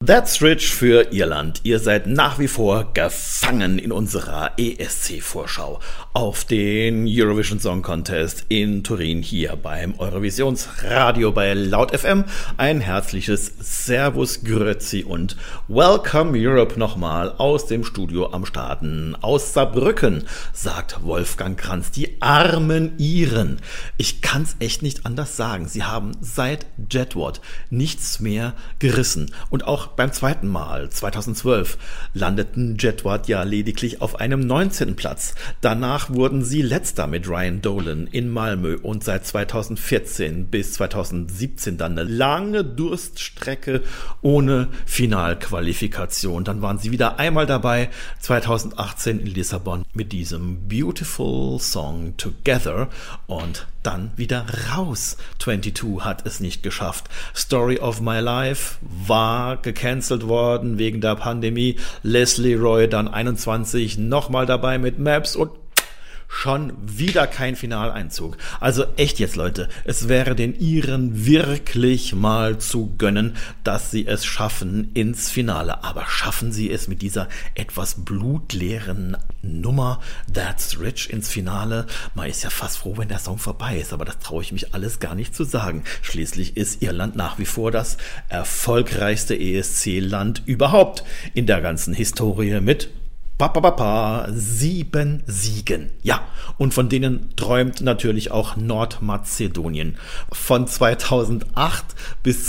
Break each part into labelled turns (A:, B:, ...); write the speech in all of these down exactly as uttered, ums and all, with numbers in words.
A: That's Rich für Irland. Ihr seid nach wie vor gefangen in unserer E S C-Vorschau auf den Eurovision Song Contest in Turin hier beim Eurovisionsradio bei Laut F M. Ein herzliches Servus, Grüezi und Welcome Europe nochmal aus dem Studio am Starten aus Saarbrücken, sagt Wolfgang Kranz. Die armen Iren. Ich kann's echt nicht anders sagen. Sie haben seit Jedward nichts mehr gerissen. Und auch beim zweiten Mal, zweitausendzwölf, landeten Jedward ja lediglich auf einem neunzehnten Platz. Danach wurden sie Letzter mit Ryan Dolan in Malmö und seit zweitausendvierzehn bis zweitausendsiebzehn dann eine lange Durststrecke ohne Finalqualifikation. Dann waren sie wieder einmal dabei, zweitausendachtzehn in Lissabon mit diesem Beautiful Song Together und dann wieder raus. zweiundzwanzig hat es nicht geschafft. Story of My Life war gecancelt worden wegen der Pandemie. Leslie Roy dann einundzwanzig nochmal dabei mit Maps und schon wieder kein Finaleinzug. Also echt jetzt, Leute, es wäre den Iren wirklich mal zu gönnen, dass sie es schaffen ins Finale. Aber schaffen sie es mit dieser etwas blutleeren Nummer That's Rich ins Finale? Man ist ja fast froh, wenn der Song vorbei ist, aber das traue ich mich alles gar nicht zu sagen. Schließlich ist Irland nach wie vor das erfolgreichste E S C-Land überhaupt in der ganzen Historie mit Papapapa, sieben Siegen. Ja, und von denen träumt natürlich auch Nordmazedonien. Von zweitausendacht bis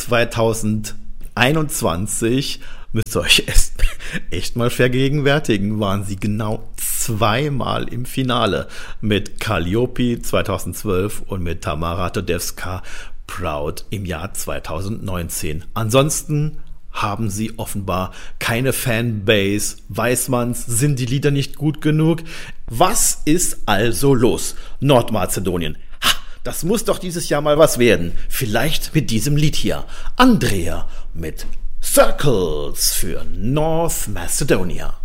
A: zweitausendeinundzwanzig, müsst ihr euch echt, echt mal vergegenwärtigen, waren sie genau zweimal im Finale. Mit Calliope zweitausendzwölf und mit Tamara Tedesca Proud im Jahr zweitausendneunzehn. Ansonsten haben sie offenbar keine Fanbase. Weiß man's? Sind die Lieder nicht gut genug? Was ist also los? Nordmazedonien. Ha, das muss doch dieses Jahr mal was werden. Vielleicht mit diesem Lied hier. Andrea mit Circles für North Macedonia.